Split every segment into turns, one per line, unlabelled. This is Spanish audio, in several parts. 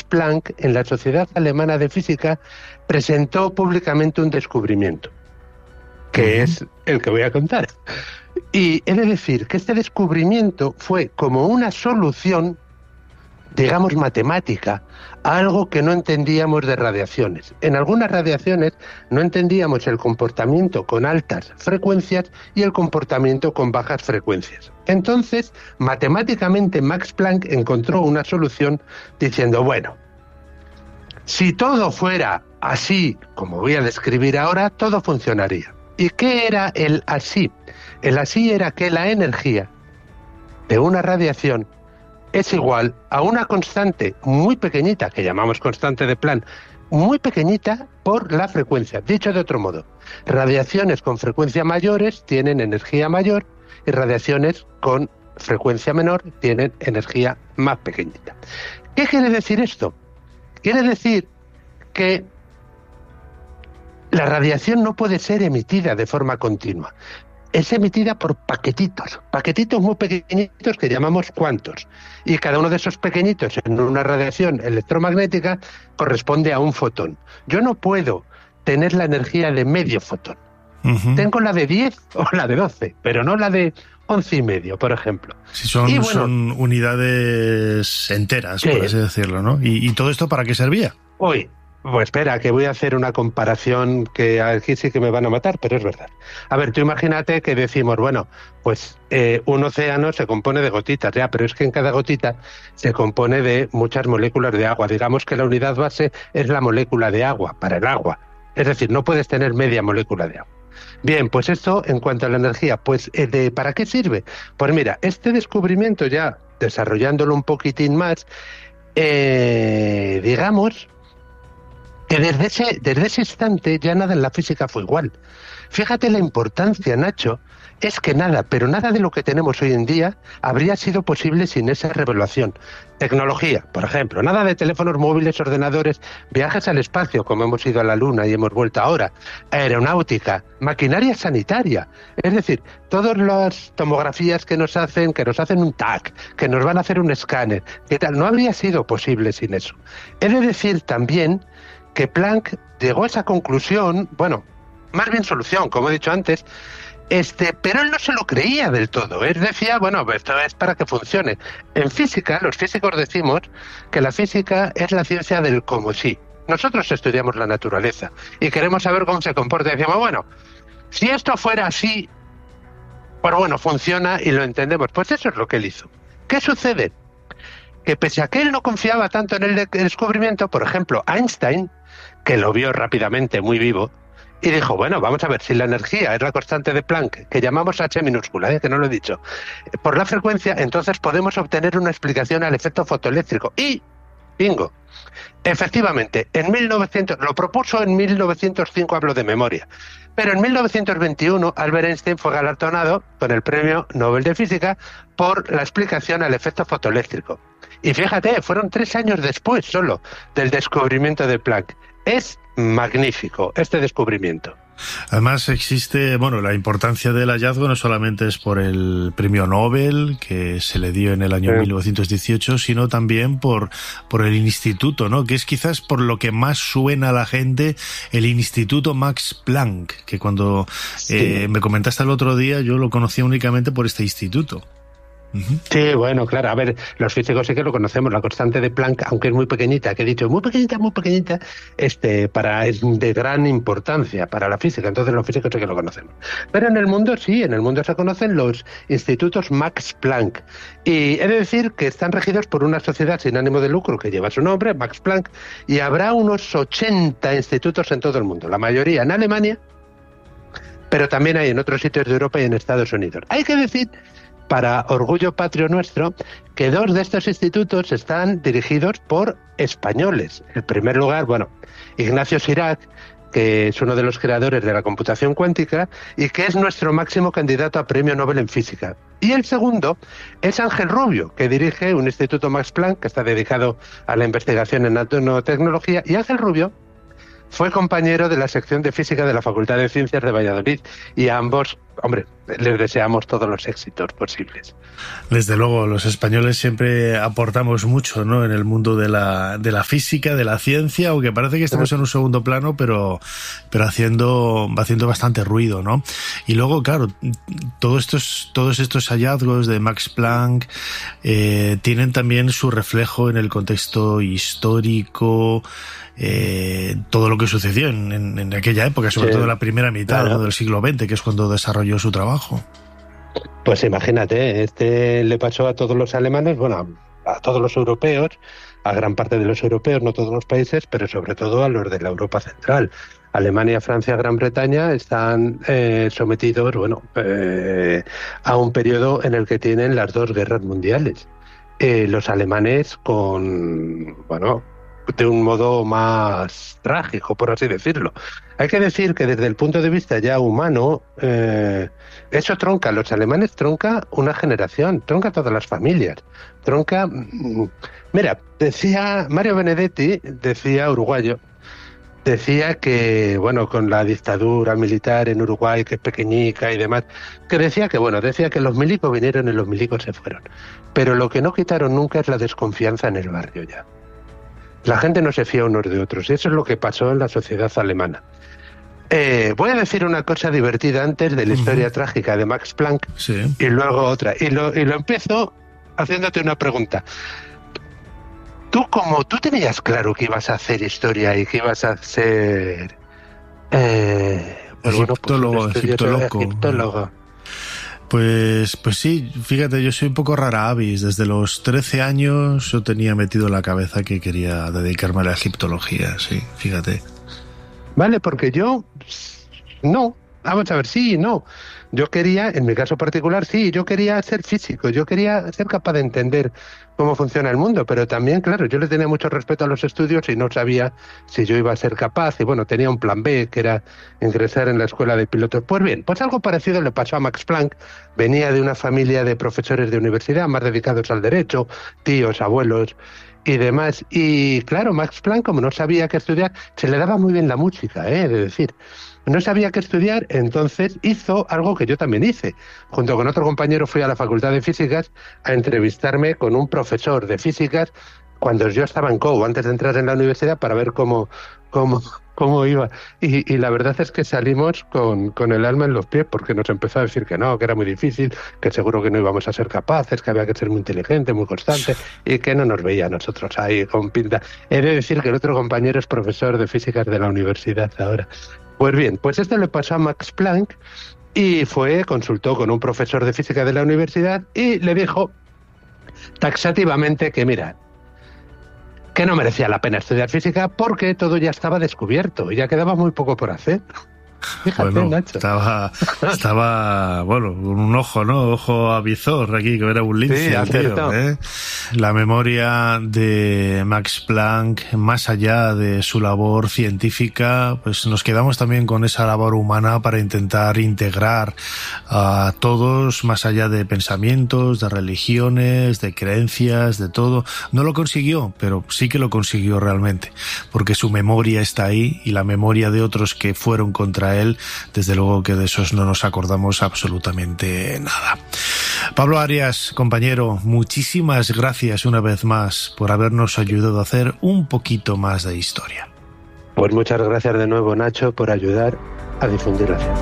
Planck, en la Sociedad Alemana de Física, presentó públicamente un descubrimiento, que es el que voy a contar. Y he de decir que este descubrimiento fue como una solución, digamos, matemática, a algo que no entendíamos de radiaciones. En algunas radiaciones no entendíamos el comportamiento con altas frecuencias y el comportamiento con bajas frecuencias. Entonces, matemáticamente, Max Planck encontró una solución diciendo, bueno, si todo fuera así, como voy a describir ahora, todo funcionaría. ¿Y qué era el así? El así era que la energía de una radiación es igual a una constante muy pequeñita, que llamamos constante de Planck, muy pequeñita por la frecuencia. Dicho de otro modo, radiaciones con frecuencia mayores tienen energía mayor y radiaciones con frecuencia menor tienen energía más pequeñita. ¿Qué quiere decir esto? Quiere decir que la radiación no puede ser emitida de forma continua. Es emitida por paquetitos muy pequeñitos que llamamos cuantos. Y cada uno de esos pequeñitos en una radiación electromagnética corresponde a un fotón. Yo no puedo tener la energía de medio fotón. Tengo la de 10 o la de 12, pero no la de 11,5, por ejemplo.
Si son unidades enteras, por así decirlo, ¿no? ¿Y todo esto para qué servía?
Pues espera, que voy a hacer una comparación que aquí sí que me van a matar, pero es verdad. A ver, tú imagínate que decimos, bueno, pues un océano se compone de gotitas, ya, pero es que en cada gotita se compone de muchas moléculas de agua. Digamos que la unidad base es la molécula de agua, para el agua. Es decir, no puedes tener media molécula de agua. Bien, pues esto en cuanto a la energía, pues ¿para qué sirve? Pues mira, este descubrimiento ya desarrollándolo un poquitín más, digamos que desde ese instante ya nada en la física fue igual. Fíjate la importancia, Nacho, es que nada, pero nada de lo que tenemos hoy en día habría sido posible sin esa revelación. Tecnología, por ejemplo, nada de teléfonos móviles, ordenadores, viajes al espacio, como hemos ido a la Luna y hemos vuelto ahora, aeronáutica, maquinaria sanitaria, es decir, todas las tomografías que nos hacen un TAC, que nos van a hacer un escáner, que tal, no habría sido posible sin eso. He de decir también que Planck llegó a esa conclusión, bueno, más bien solución, como he dicho antes, pero él no se lo creía del todo. Él decía, bueno, esto es para que funcione. En física, los físicos decimos que la física es la ciencia del como sí. Nosotros estudiamos la naturaleza y queremos saber cómo se comporta. Y decimos, bueno, si esto fuera así, pues bueno, funciona y lo entendemos. Pues eso es lo que él hizo. ¿Qué sucede? Que pese a que él no confiaba tanto en el descubrimiento, por ejemplo, Einstein, que lo vio rápidamente muy vivo, y dijo, bueno, vamos a ver, si la energía es la constante de Planck, que llamamos H minúscula, que no lo he dicho, por la frecuencia, entonces podemos obtener una explicación al efecto fotoeléctrico. Y, bingo, efectivamente, lo propuso en 1905, hablo de memoria, pero en 1921 Albert Einstein fue galardonado con el Premio Nobel de Física por la explicación al efecto fotoeléctrico. Y fíjate, fueron 3 años después solo del descubrimiento de Planck. Es magnífico este descubrimiento.
Además existe, la importancia del hallazgo no solamente es por el premio Nobel que se le dio en el año 1918, sino también por el instituto, ¿no? Que es quizás por lo que más suena a la gente, el Instituto Max Planck, que cuando me comentaste el otro día yo lo conocía únicamente por este instituto.
Sí, bueno, claro, a ver, los físicos sí que lo conocemos, la constante de Planck, aunque es muy pequeñita, que he dicho, muy pequeñita, es de gran importancia para la física, entonces los físicos sí que lo conocemos. Pero en el mundo se conocen los institutos Max Planck, y he de decir que están regidos por una sociedad sin ánimo de lucro que lleva su nombre, Max Planck, y habrá unos 80 institutos en todo el mundo, la mayoría en Alemania, pero también hay en otros sitios de Europa y en Estados Unidos. Hay que decir, para orgullo patrio nuestro, que 2 de estos institutos están dirigidos por españoles. En primer lugar, Ignacio Cirac, que es uno de los creadores de la computación cuántica y que es nuestro máximo candidato a premio Nobel en física. Y el segundo es Ángel Rubio, que dirige un instituto Max Planck que está dedicado a la investigación en nanotecnología, y Ángel Rubio fue compañero de la sección de física de la Facultad de Ciencias de Valladolid, y ambos hombre, les deseamos todos los éxitos posibles.
Desde luego, los españoles siempre aportamos mucho, ¿no?, en el mundo de la física, de la ciencia, aunque parece que estamos en un segundo plano, pero haciendo bastante ruido, ¿no? Y luego, claro, todos estos hallazgos de Max Planck tienen también su reflejo en el contexto histórico, todo lo que sucedió en aquella época, sobre todo en la primera mitad, claro, del siglo XX, que es cuando desarrolló su trabajo.
Pues imagínate, le pasó a todos los alemanes, bueno, a todos los europeos, a gran parte de los europeos, no todos los países, pero sobre todo a los de la Europa Central. Alemania, Francia, Gran Bretaña están sometidos, a un periodo en el que tienen las dos guerras mundiales. Los alemanes de un modo más trágico, por así decirlo. Hay que decir que desde el punto de vista ya humano, eso tronca, los alemanes tronca una generación, tronca todas las familias, tronca... Mira, decía Mario Benedetti, uruguayo, decía que, con la dictadura militar en Uruguay, que es pequeñica y demás, decía que los milicos vinieron y los milicos se fueron. Pero lo que no quitaron nunca es la desconfianza en el barrio ya. La gente no se fía unos de otros, y eso es lo que pasó en la sociedad alemana. Voy a decir una cosa divertida antes de la historia trágica de Max Planck,
sí,
y luego otra. Y lo empiezo haciéndote una pregunta. ¿Tú tenías claro que ibas a hacer historia y que ibas a ser egiptólogo?
Pues sí, fíjate, yo soy un poco rara avis. Desde los 13 años yo tenía metido en la cabeza que quería dedicarme a la egiptología, sí, fíjate.
Vale, porque yo no. Vamos a ver, sí y no. Yo quería, en mi caso particular, yo quería ser físico, yo quería ser capaz de entender cómo funciona el mundo, pero también, claro, yo le tenía mucho respeto a los estudios y no sabía si yo iba a ser capaz, y tenía un plan B, que era ingresar en la escuela de pilotos. Pues bien, algo parecido le pasó a Max Planck. Venía de una familia de profesores de universidad más dedicados al derecho, tíos, abuelos y demás, y claro, Max Planck, como no sabía qué estudiar, se le daba muy bien la música, de decir, no sabía qué estudiar, entonces hizo algo que yo también hice. Junto con otro compañero fui a la Facultad de Físicas a entrevistarme con un profesor de físicas cuando yo estaba en COU, antes de entrar en la universidad, para ver cómo iba. Y la verdad es que salimos con el alma en los pies, porque nos empezó a decir que no, que era muy difícil, que seguro que no íbamos a ser capaces, que había que ser muy inteligente, muy constante, y que no nos veía a nosotros ahí con pinta. He de decir que el otro compañero es profesor de físicas de la universidad ahora. Pues bien, esto le pasó a Max Planck y consultó con un profesor de física de la universidad y le dijo taxativamente que que no merecía la pena estudiar física porque todo ya estaba descubierto y ya quedaba muy poco por hacer. Fíjate, Nacho.
Estaba con un ojo, ¿no? Ojo avizor aquí, que era un lince,
sí,
tío, ¿eh? La memoria de Max Planck, más allá de su labor científica, pues nos quedamos también con esa labor humana para intentar integrar a todos, más allá de pensamientos, de religiones, de creencias, de todo. No lo consiguió, pero sí que lo consiguió realmente, porque su memoria está ahí y la memoria de otros que fueron contra él, desde luego que de esos no nos acordamos absolutamente nada. Pablo Arias, compañero, muchísimas gracias una vez más por habernos ayudado a hacer un poquito más de historia.
Pues muchas gracias de nuevo, Nacho, por ayudar a difundir la ciencia.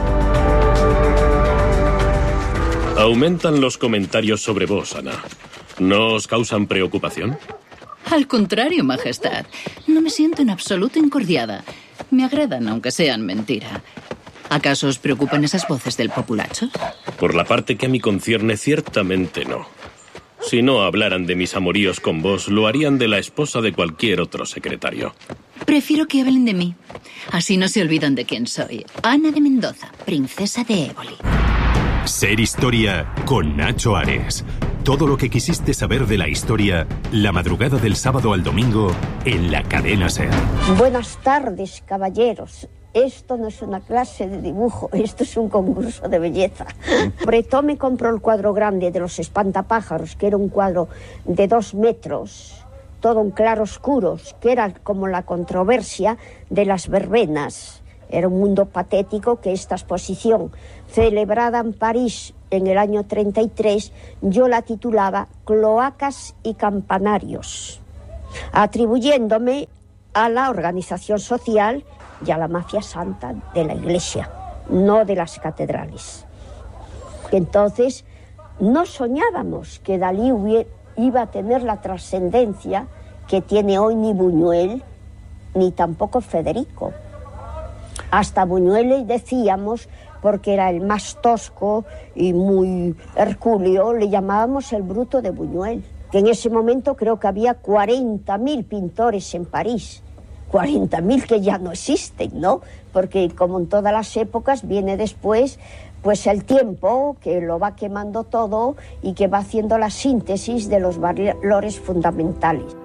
Aumentan los comentarios sobre vos, Ana. ¿No os causan preocupación?
Al contrario, Majestad. No me siento en absoluto incordiada. Me agradan, aunque sean mentira. ¿Acaso os preocupan esas voces del populacho?
Por la parte que a mí concierne, ciertamente no. Si no hablaran de mis amoríos con vos, lo harían de la esposa de cualquier otro secretario.
Prefiero que hablen de mí. Así no se olvidan de quién soy. Ana de Mendoza, princesa de Éboli.
Ser Historia con Nacho Ares. Todo lo que quisiste saber de la historia, la madrugada del sábado al domingo, en la cadena SER.
Buenas tardes, caballeros. Esto no es una clase de dibujo, esto es un concurso de belleza. Bretón me compró el cuadro grande de los espantapájaros, que era un cuadro de 2 metros, todo en claroscuros, que era como la controversia de las verbenas. Era un mundo patético que esta exposición, celebrada en París en el año 33, yo la titulaba Cloacas y Campanarios, atribuyéndome a la organización social y a la mafia santa de la Iglesia, no de las catedrales. Entonces, no soñábamos que Dalí iba a tener la trascendencia que tiene hoy ni Buñuel, ni tampoco Federico. Hasta Buñuel le decíamos, porque era el más tosco y muy hercúleo, le llamábamos el bruto de Buñuel, que en ese momento creo que había 40.000 pintores en París, 40.000 que ya no existen, ¿no? Porque como en todas las épocas viene después pues el tiempo que lo va quemando todo y que va haciendo la síntesis de los valores fundamentales.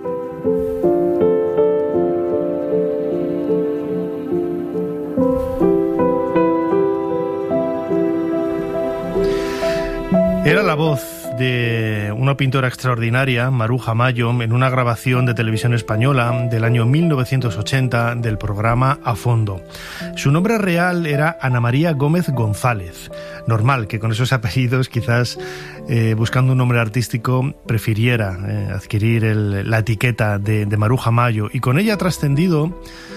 Era la voz de una pintora extraordinaria, Maruja Mayo, en una grabación de televisión española del año 1980 del programa A Fondo. Su nombre real era Ana María Gómez González. Normal que con esos apellidos, quizás buscando un nombre artístico, prefiriera adquirir la etiqueta de Maruja Mayo, y con ella ha trascendido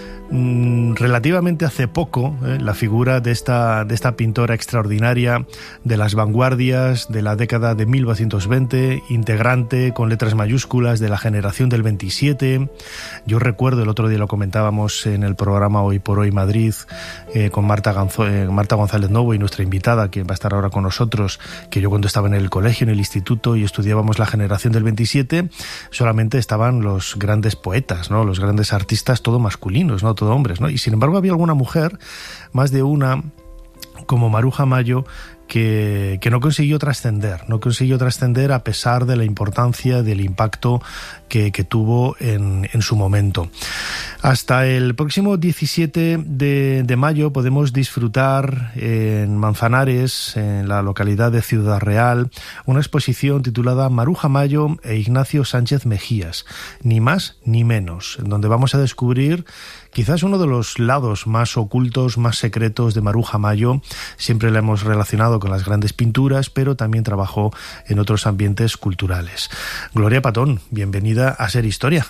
relativamente hace poco la figura de esta pintora extraordinaria de las vanguardias de la década de 1920, integrante con letras mayúsculas de la generación del 27. Yo recuerdo, el otro día lo comentábamos en el programa Hoy por Hoy Madrid con Marta González Novo y nuestra invitada, que va a estar ahora con nosotros, que yo cuando estaba en el colegio, en el instituto, y estudiábamos la generación del 27, solamente estaban los grandes poetas, ¿no? Los grandes artistas, todo masculinos, ¿no? Todo hombres, ¿no? Y sin embargo había alguna mujer, más de una, como Maruja Mayo, que no consiguió trascender a pesar de la importancia, del impacto que tuvo en su momento. Hasta el próximo 17 de mayo podemos disfrutar en Manzanares, en la localidad de Ciudad Real, una exposición titulada Maruja Mayo e Ignacio Sánchez Mejías, ni más ni menos, en donde vamos a descubrir quizás uno de los lados más ocultos, más secretos de Maruja Mayo. Siempre la hemos relacionado con las grandes pinturas, pero también trabajó en otros ambientes culturales. Gloria Patón, bienvenida a Ser Historia.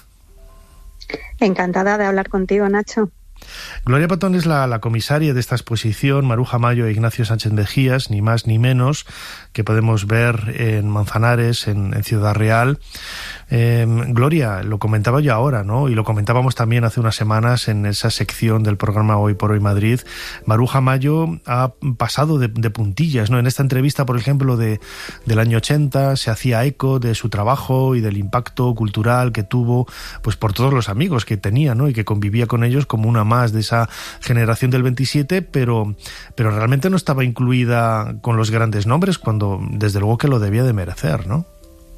Encantada de hablar contigo, Nacho.
Gloria Patón es la comisaria de esta exposición, Maruja Mayo e Ignacio Sánchez Mejías, ni más ni menos, que podemos ver en Manzanares, en Ciudad Real. Gloria, lo comentaba yo ahora, ¿no? Y lo comentábamos también hace unas semanas en esa sección del programa Hoy por Hoy Madrid. Maruja Mayo ha pasado de puntillas, ¿no? En esta entrevista, por ejemplo, del año 80, se hacía eco de su trabajo y del impacto cultural que tuvo, pues por todos los amigos que tenía, ¿no? Y que convivía con ellos como una más de esa generación del 27, pero realmente no estaba incluida con los grandes nombres, cuando desde luego que lo debía de merecer, ¿no?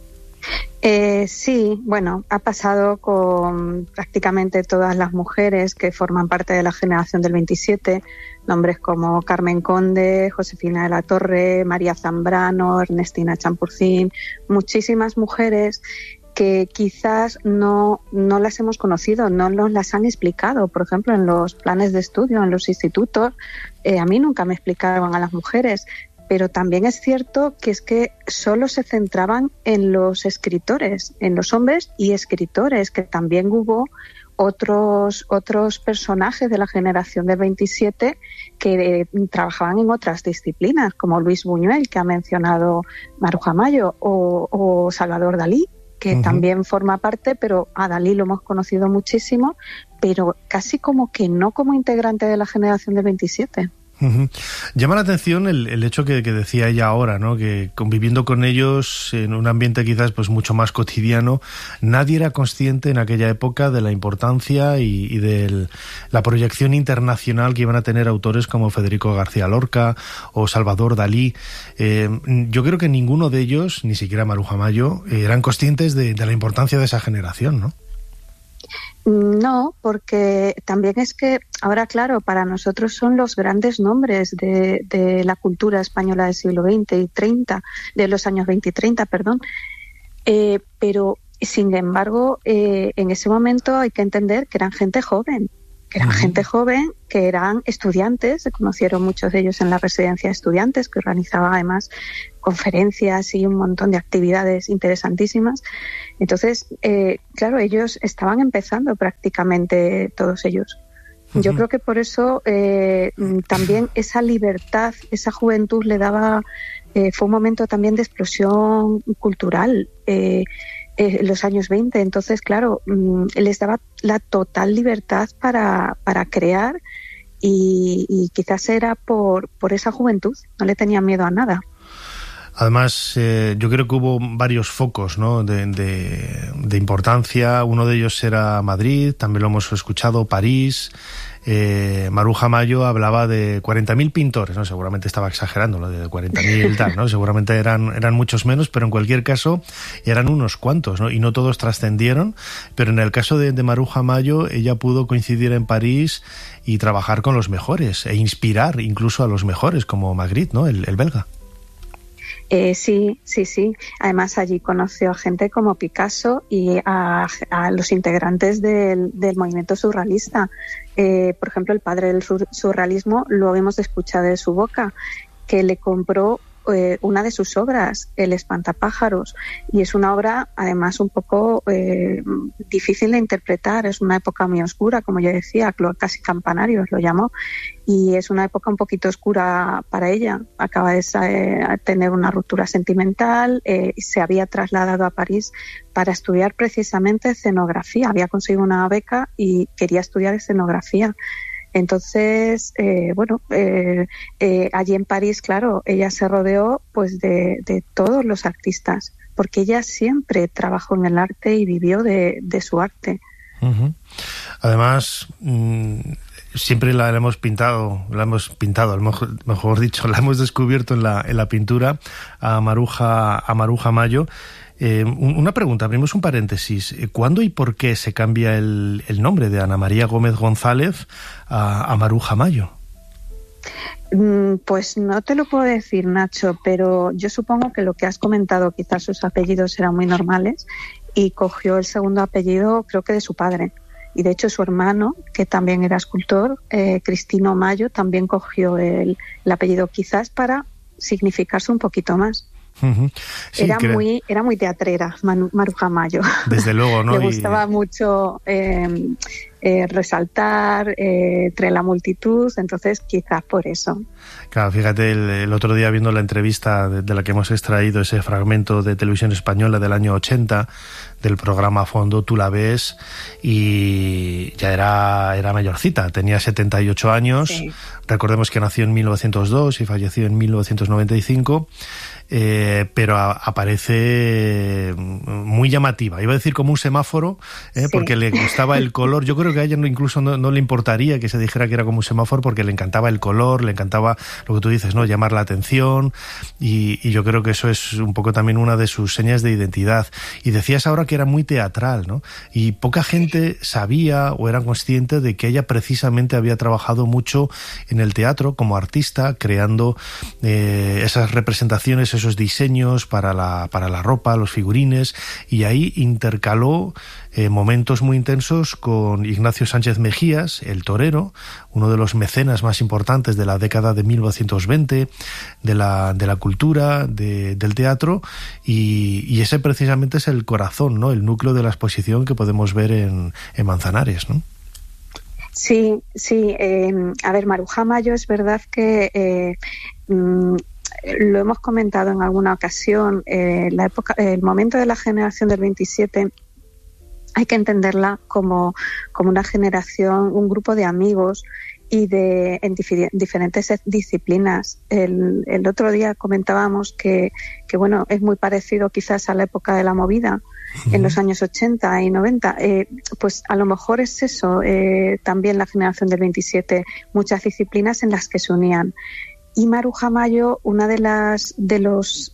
Sí, bueno, ha pasado con prácticamente todas las mujeres que forman parte de la generación del 27, nombres como Carmen Conde, Josefina de la Torre, María Zambrano, Ernestina Champurcín, muchísimas mujeres que quizás no las hemos conocido, no nos las han explicado. Por ejemplo, en los planes de estudio, en los institutos, a mí nunca me explicaban a las mujeres. Pero también es cierto que es que solo se centraban en los escritores, en los hombres y escritores, que también hubo otros personajes de la generación del 27 que trabajaban en otras disciplinas, como Luis Buñuel, que ha mencionado Maruja Mayo, o Salvador Dalí, que también forma parte, pero a Dalí lo hemos conocido muchísimo, pero casi como que no como integrante de la generación del 27.
Llama la atención el hecho que decía ella ahora, ¿no? Que conviviendo con ellos en un ambiente quizás pues mucho más cotidiano, nadie era consciente en aquella época de la importancia y de la proyección internacional que iban a tener autores como Federico García Lorca o Salvador Dalí. Yo creo que ninguno de ellos, ni siquiera Maruja Mayo, eran conscientes de la importancia de esa generación, ¿no?
No, porque también es que ahora, claro, para nosotros son los grandes nombres de la cultura española del siglo XX y 30, de los años 20 y 30, perdón. Pero, sin embargo, en ese momento hay que entender que eran gente joven, Eran gente joven que eran estudiantes, se conocieron muchos de ellos en la residencia de estudiantes, que organizaba además conferencias y un montón de actividades interesantísimas. Entonces, claro, ellos estaban empezando prácticamente todos ellos. Yo creo que por eso también esa libertad, esa juventud le daba, fue un momento también de explosión cultural. Los años 20, entonces claro, les daba la total libertad para crear y quizás era por esa juventud, no le tenían miedo a nada.
Además, yo creo que hubo varios focos, ¿no?, de importancia. Uno de ellos era Madrid, también lo hemos escuchado, París. Maruja Mayo hablaba de 40.000 pintores, ¿no? Seguramente estaba exagerando lo de 40.000 tal, ¿no? Seguramente eran muchos menos, pero en cualquier caso eran unos cuantos, ¿no? Y no todos trascendieron, pero en el caso de Maruja Mayo, ella pudo coincidir en París y trabajar con los mejores e inspirar incluso a los mejores, como Magritte, ¿no?, el belga.
Sí. Además allí conoció a gente como Picasso y a los integrantes del movimiento surrealista. Por ejemplo, el padre del surrealismo lo hemos escuchado de su boca, que le compró una de sus obras, El espantapájaros, y es una obra además un poco difícil de interpretar. Es una época muy oscura, como yo decía, casi Campanarios lo llamó, y es una época un poquito oscura para ella. Acaba de tener una ruptura sentimental, se había trasladado a París para estudiar precisamente escenografía, había conseguido una beca y quería estudiar escenografía. Entonces, allí en París, claro, ella se rodeó pues de todos los artistas, porque ella siempre trabajó en el arte y vivió de su arte.
Uh-huh. Además, siempre la hemos pintado, mejor dicho, la hemos descubierto en la pintura a Maruja Mayo. Una pregunta, abrimos un paréntesis. ¿Cuándo y por qué se cambia el nombre de Ana María Gómez González a Maruja Mayo?
Pues no te lo puedo decir, Nacho, pero yo supongo que lo que has comentado, quizás sus apellidos eran muy normales y cogió el segundo apellido, creo que de su padre. Y de hecho su hermano, que también era escultor, Cristino Mayo, también cogió el apellido, quizás para significarse un poquito más.
Uh-huh. Sí,
era muy teatrera Maruja Mayo.
Desde luego, ¿no?
Le gustaba mucho resaltar entre la multitud, entonces quizás por eso.
Claro, fíjate, el otro día viendo la entrevista de la que hemos extraído ese fragmento de Televisión Española del año 80, del programa Fondo, tú la ves y ya era mayorcita, tenía 78 años, sí. Recordemos que nació en 1902 y falleció en 1995. Pero aparece muy llamativa, iba a decir como un semáforo, sí. Porque le gustaba el color. Yo creo que a ella incluso no le importaría que se dijera que era como un semáforo, porque le encantaba el color, le encantaba lo que tú dices, ¿no?, llamar la atención, y yo creo que eso es un poco también una de sus señas de identidad. Y decías ahora que era muy teatral, ¿no?, y poca gente sabía o era consciente de que ella precisamente había trabajado mucho en el teatro como artista, creando esas representaciones, esos diseños para la ropa, los figurines, y ahí intercaló momentos muy intensos con Ignacio Sánchez Mejías, el torero, uno de los mecenas más importantes de la década de 1920, de la cultura, del teatro, y ese precisamente es el corazón, ¿no?, el núcleo de la exposición que podemos ver en Manzanares, ¿no?
Sí. A ver, Maruja Mayo es verdad que lo hemos comentado en alguna ocasión, el momento de la generación del 27 hay que entenderla como una generación, un grupo de amigos y en diferentes disciplinas. El otro día comentábamos que bueno, es muy parecido quizás a la época de la movida, en los años 80 y 90, pues a lo mejor es eso, también la generación del 27, muchas disciplinas en las que se unían. Y Maruja Mayo, una de los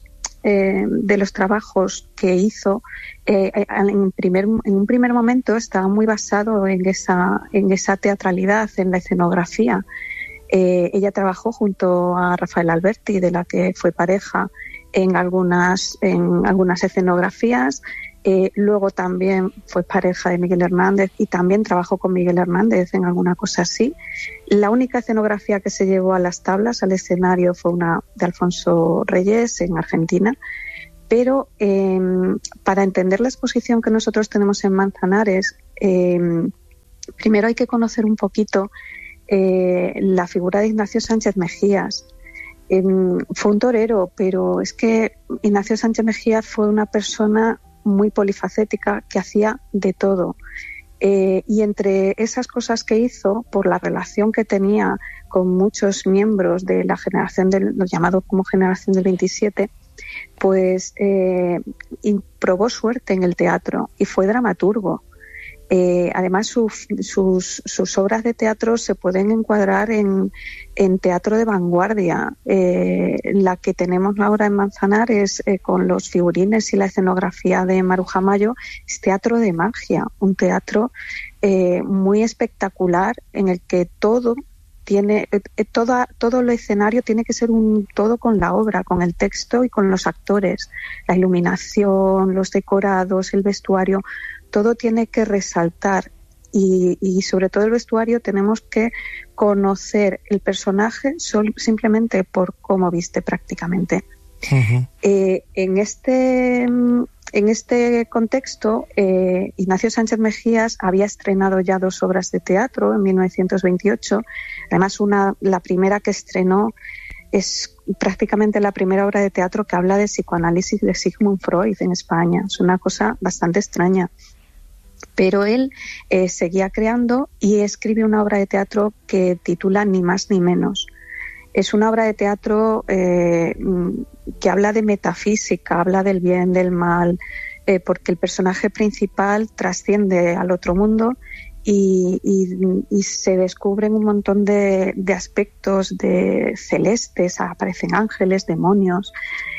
trabajos que hizo, en un primer momento estaba muy basado en esa teatralidad, en la escenografía. Ella trabajó junto a Rafael Alberti, de la que fue pareja, en algunas escenografías. Luego también fue pareja de Miguel Hernández y también trabajó con Miguel Hernández en alguna cosa así. La única escenografía que se llevó a las tablas, al escenario, fue una de Alfonso Reyes en Argentina. Pero para entender la exposición que nosotros tenemos en Manzanares, primero hay que conocer un poquito la figura de Ignacio Sánchez Mejías. Fue un torero, pero es que Ignacio Sánchez Mejías fue una persona muy polifacética que hacía de todo. Y entre esas cosas que hizo, por la relación que tenía con muchos miembros de la generación lo llamado como generación del 27, pues probó suerte en el teatro y fue dramaturgo. Además, sus obras de teatro se pueden encuadrar en teatro de vanguardia. La que tenemos ahora en Manzanares, con los figurines y la escenografía de Maruja Mayo, es teatro de magia, un teatro muy espectacular en el que todo el escenario tiene que ser un todo con la obra, con el texto y con los actores. La iluminación, los decorados, el vestuario, todo tiene que resaltar y sobre todo el vestuario tenemos que conocer el personaje simplemente por cómo viste prácticamente. Uh-huh. En este contexto, Ignacio Sánchez Mejías había estrenado ya 2 obras de teatro en 1928. Además, la primera que estrenó es prácticamente la primera obra de teatro que habla de psicoanálisis de Sigmund Freud en España. Es una cosa bastante extraña. Pero él seguía creando y escribe una obra de teatro que titula Ni más ni menos. Es una obra de teatro que habla de metafísica, habla del bien, del mal, porque el personaje principal trasciende al otro mundo y se descubren un montón de aspectos de celestes, aparecen ángeles, demonios.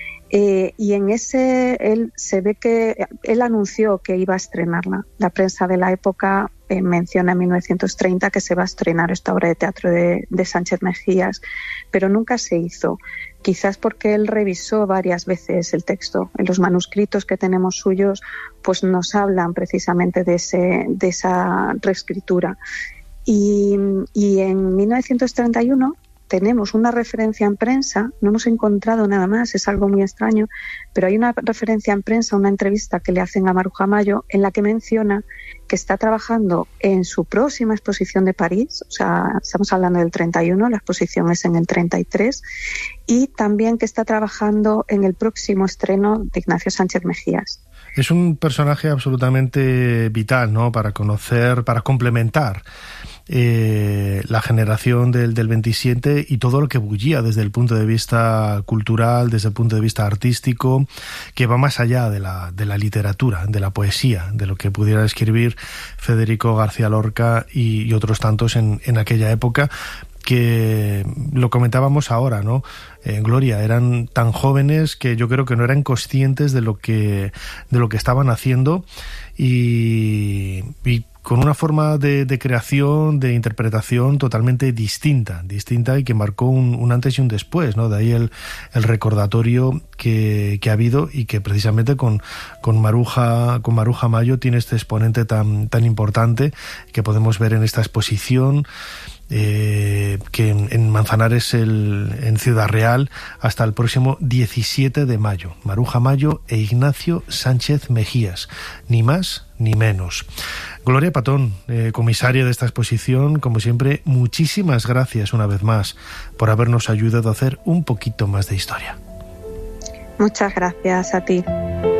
Y en ese él se ve que él anunció que iba a estrenarla. La prensa de la época menciona en 1930 que se va a estrenar esta obra de teatro de Sánchez Mejías, pero nunca se hizo. Quizás porque él revisó varias veces el texto. En los manuscritos que tenemos suyos, pues nos hablan precisamente de esa reescritura. Y en 1931 tenemos una referencia en prensa, no hemos encontrado nada más, es algo muy extraño, pero hay una referencia en prensa, una entrevista que le hacen a Maruja Mayo, en la que menciona que está trabajando en su próxima exposición de París, o sea, estamos hablando del 31, la exposición es en el 33, y también que está trabajando en el próximo estreno de Ignacio Sánchez Mejías.
Es un personaje absolutamente vital, ¿no?, para conocer, para complementar la generación del 27 y todo lo que bullía desde el punto de vista cultural, desde el punto de vista artístico, que va más allá de la literatura, de la poesía, de lo que pudiera escribir Federico García Lorca y otros tantos en aquella época, que lo comentábamos ahora, ¿no? Gloria, eran tan jóvenes que yo creo que no eran conscientes de lo que estaban haciendo y con una forma de creación, de interpretación totalmente distinta y que marcó un antes y un después, ¿no? De ahí el recordatorio que ha habido y que precisamente con Maruja Mayo tiene este exponente tan importante que podemos ver en esta exposición, que en Manzanares, en Ciudad Real, hasta el próximo 17 de mayo. Maruja Mayo e Ignacio Sánchez Mejías, ni más ni menos. Gloria Patón, comisaria de esta exposición, como siempre, muchísimas gracias una vez más por habernos ayudado a hacer un poquito más de historia.
Muchas gracias a ti.